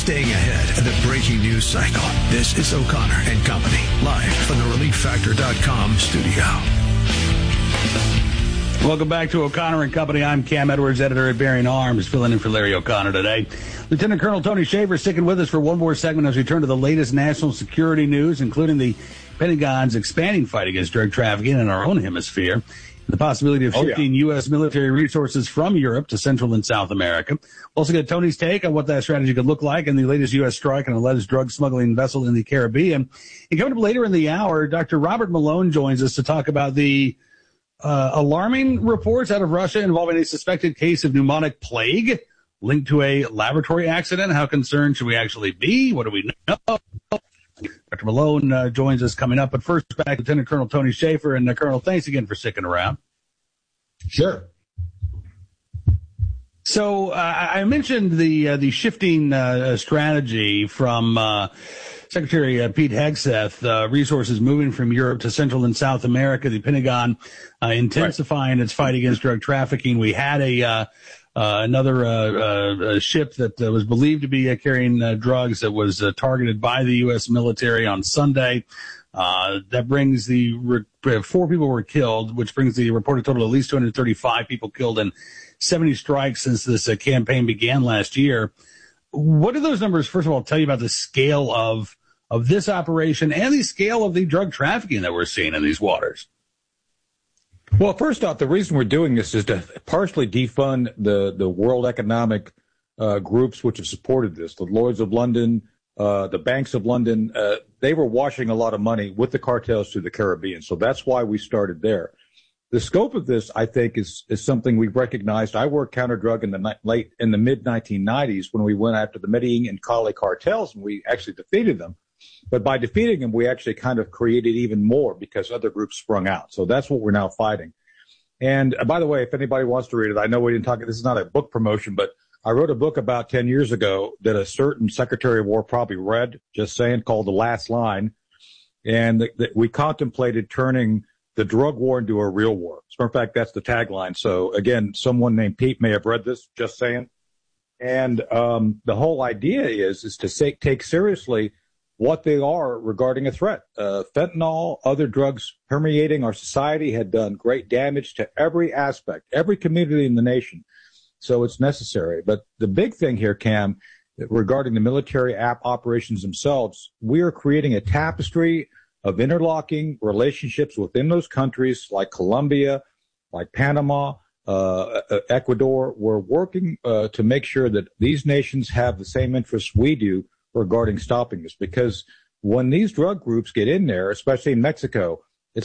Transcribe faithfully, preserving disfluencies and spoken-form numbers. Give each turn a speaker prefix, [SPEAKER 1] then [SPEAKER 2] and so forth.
[SPEAKER 1] Staying ahead of the breaking news cycle. This is O'Connor and Company, live from the relief factor dot com studio.
[SPEAKER 2] Welcome back to O'Connor and Company. I'm Cam Edwards, editor at Bearing Arms, filling in for Larry O'Connor today. Lieutenant Colonel Tony Shaffer sticking with us for one more segment as we turn to the latest national security news, including the Pentagon's expanding fight against drug trafficking in our own hemisphere, the possibility of shifting oh, yeah. U S military resources from Europe to Central and South America. We'll also get Tony's take on what that strategy could look like and the latest U S strike on an alleged drug smuggling vessel in the Caribbean. And coming up later in the hour, Doctor Robert Malone joins us to talk about the uh, alarming reports out of Russia involving a suspected case of pneumonic plague linked to a laboratory accident. How concerned should we actually be? What do we know? Doctor Malone uh, joins us coming up. But first, back to Lieutenant Colonel Tony Shaffer. And, uh, Colonel, thanks again for sticking around.
[SPEAKER 3] Sure.
[SPEAKER 2] So uh, I mentioned the uh, the shifting uh, strategy from uh, Secretary uh, Pete Hegseth, uh, resources moving from Europe to Central and South America, the Pentagon uh, intensifying right. its fight against drug trafficking. We had a uh, uh, another uh, uh, ship that uh, was believed to be uh, carrying uh, drugs that was uh, targeted by the U S military on Sunday. Uh, that brings the re- four people were killed, which brings the reported total of at least two hundred thirty-five people killed and seventy strikes since this uh, campaign began last year. What do those numbers, first of all, tell you about the scale of of this operation and the scale of the drug trafficking that we're seeing in these waters?
[SPEAKER 3] Well, first off, the reason we're doing this is to partially defund the, the world economic uh, groups which have supported this, the Lloyds of London, Uh, the banks of London. Uh, they were washing a lot of money with the cartels through the Caribbean. So that's why we started there. The scope of this, I think, is, is something we've recognized. I worked counter-drug in the ni- late, in the mid nineteen nineties when we went after the Medellin and Cali cartels, and we actually defeated them. But by defeating them, we actually kind of created even more because other groups sprung out. So that's what we're now fighting. And uh, by the way, if anybody wants to read it, I know we didn't talk, this is not a book promotion, but I wrote a book about ten years ago that a certain Secretary of War probably read, just saying, called The Last Line. And th- th- we contemplated turning the drug war into a real war. As a matter of fact, that's the tagline. So, again, someone named Pete may have read this, just saying. And um, the whole idea is, is to say, take seriously what they are regarding a threat. Uh, fentanyl, other drugs permeating our society had done great damage to every aspect, every community in the nation. So it's necessary. But the big thing here, Cam, regarding the military app operations themselves, we are creating a tapestry of interlocking relationships within those countries like Colombia, like Panama, uh, Ecuador. We're working uh, to make sure that these nations have the same interests we do regarding stopping this. Because when these drug groups get in there, especially in Mexico,